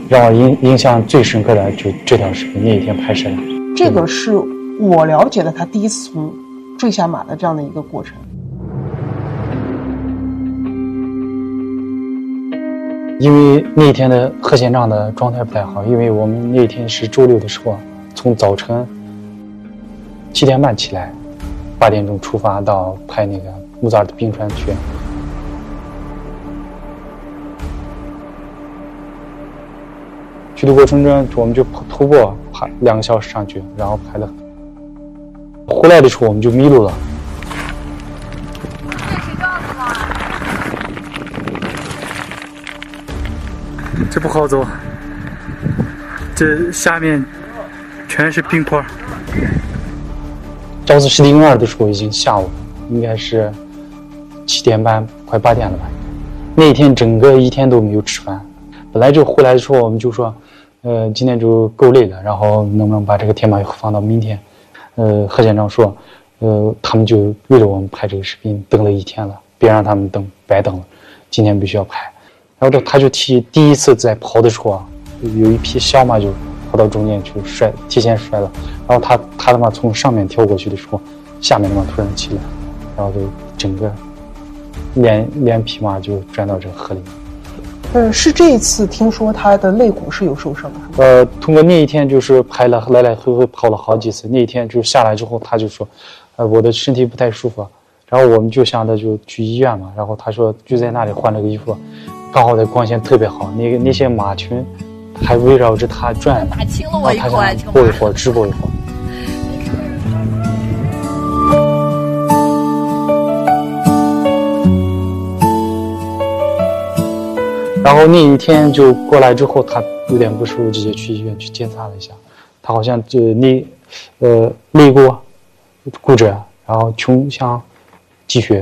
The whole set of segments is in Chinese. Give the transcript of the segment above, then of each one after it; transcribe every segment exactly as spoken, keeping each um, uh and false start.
让我印印象最深刻的就这条视频，那一天拍摄的。 这个是我了解的他第一次从坠下马的这样的一个过程。 因为那一天的贺县长的状态不太好，因为我们那天是周六的时候，从早晨七点半起来，八点钟出发到拍那个穆扎尔的冰川去。去的过程中，我们就徒步爬两个小时上去，然后拍了。回来的时候我们就迷路了。这不好走，这下面全是冰块。昭寺湿地公园的时候已经下午了，应该是七点半快八点了吧。那一天整个一天都没有吃饭。本来就回来的时候我们就说，呃，今天就够累了，然后能不能把这个天马放到明天？呃，贺县长说，呃，他们就为了我们拍这个视频等了一天了，别让他们等白等了，今天必须要拍。然后他就提第一次在跑的时候啊，有一匹小马就跑到中间就摔，提前摔了。然后他他他妈从上面跳过去的时候，下面的马突然起来，然后就整个连连匹马就钻到这个河里。 呃，是这一次听说他的肋骨是有受伤的。 呃，通过那一天就是拍了来来回回跑了好几次。那一天就下来之后，他就说，呃，我的身体不太舒服。然后我们就想着就去医院嘛。然后他说就在那里换了个衣服。刚好的光线特别好，那个那些马群还围绕着他转， 打亲了我一口， 还想播一会儿，直播一会儿。然后那一天就过来之后，他有点不舒服，直接去医院去检查了一下，他好像就肋呃肋骨骨折，然后胸腔积血。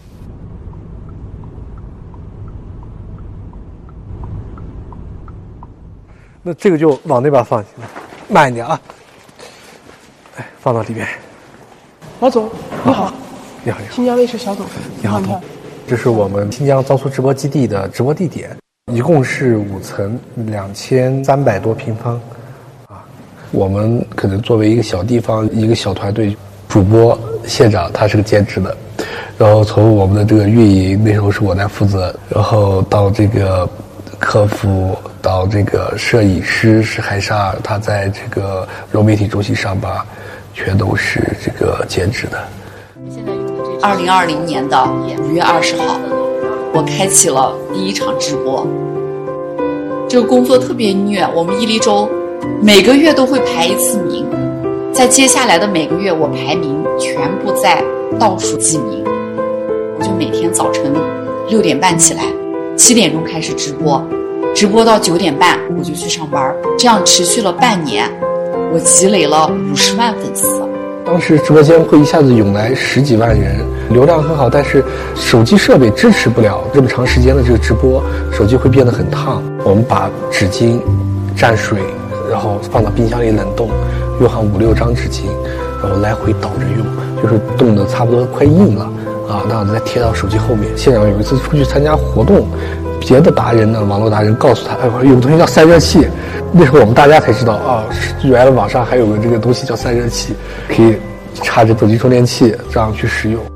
那这个就往那边放，慢一点啊！哎，放到里边。 老总，你好。 你好，你好。 新疆卫视小总。 你好，你好。这是我们新疆遭苏直播基地的直播地点，一共是五层，两千三百多平方。啊，我们可能作为一个小地方，一个小团队，主播县长他是个兼职的，然后从我们的这个运营那时候是我在负责，然后到这个客服。到这个摄影师是海沙，他在这个融媒体中心上班，全都是这个兼职的。 二零二零年的五月二十号，我开启了第一场直播。这个工作特别虐，我们伊犁州每个月都会排一次名，在接下来的每个月，我排名全部在倒数几名。我就每天早晨六点半起来，七点钟开始直播。直播到九点半我就去上班，这样持续了半年，我积累了五十万粉丝。 当时直播间会一下子涌来十几万人，流量很好，但是手机设备支持不了这么长时间的这个直播，手机会变得很烫。我们把纸巾蘸水，然后放到冰箱里冷冻，用上五六张纸巾，然后来回倒着用，就是冻得差不多快硬了啊，那我再贴到手机后面。县长有一次出去参加活动。别的达人呢，网络达人告诉他，哎，有个东西叫散热器。那时候我们大家才知道啊，原来网上还有个这个东西叫散热器，可以插着手机充电器这样去使用。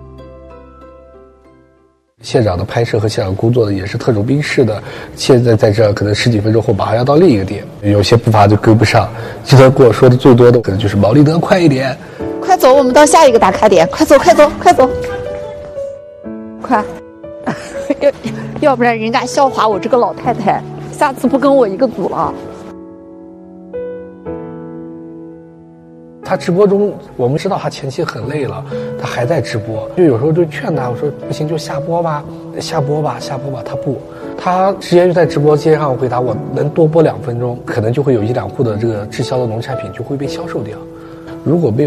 县长的拍摄和县长工作的也是特种兵式的，现在在这可能十几分钟后马上要到另一个点，有些步伐就跟不上。记得跟我说的最多的可能就是毛利德快一点， 快走，我们到下一个打卡点，快走，快走，快走，快。要要不然人家笑话我这个老太太，下次不跟我一个组了。 他直播中，我们知道他前期很累了，他还在直播，就有时候就劝他，我说不行就下播吧，下播吧，下播吧。他不，他直接就在直播间上回答我能多播两分钟，可能就会有一两户的这个滞销的农产品就会被销售掉。如果没有